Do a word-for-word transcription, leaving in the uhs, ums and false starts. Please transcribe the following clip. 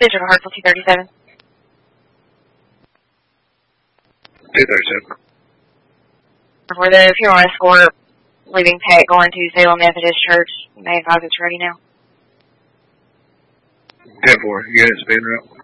Digital Hartsel two thirty-seven. two thirty-seven. For the funeral escort leaving Peck going to Salem Methodist Church, you may advise it's ready now. ten four, units being route.